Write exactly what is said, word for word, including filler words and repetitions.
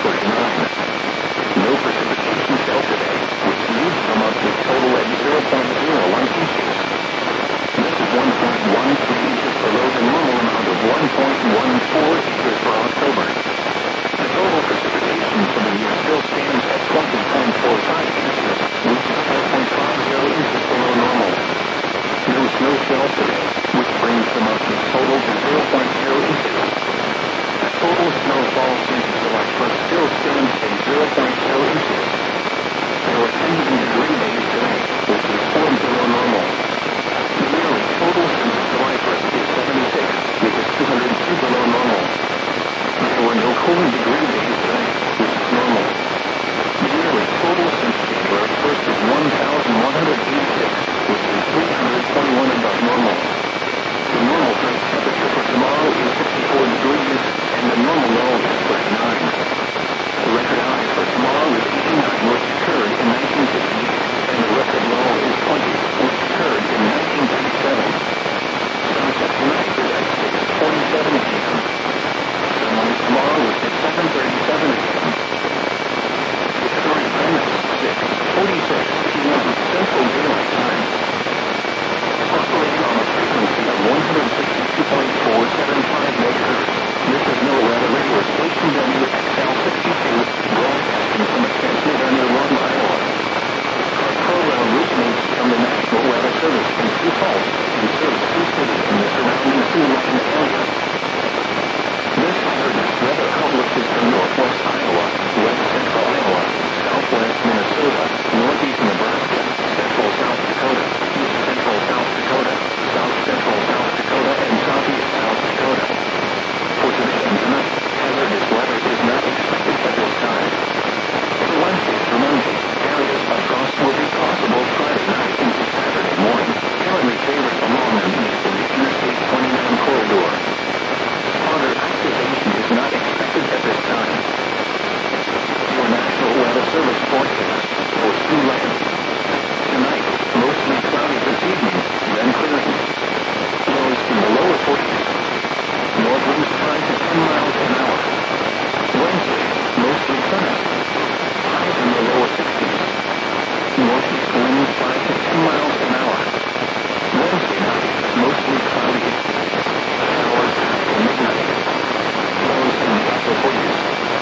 squared nine. No precipitation fell today, which leaves the monthly total at zero point zero one inches. This is one point one three inches below the normal amount of one point one four inches for October. The total precipitation for the year still stands at twenty point four five inches, which is four point five zero inches below normal. No snow fell today, which brings the monthly total to zero point zero inches. The total snowfall since July first still stands at zero point zero inches. There were ten degree days today, which is four below normal. The yearly total since July first is seventy-six, which is two hundred two below normal. There were no cooling degree days today, which is normal. The yearly total since January first is one thousand one hundred eighty-six, which is three hundred twenty-one above normal. The normal first temperature for tomorrow is fifty-four degrees, and the normal low is thirty-nine.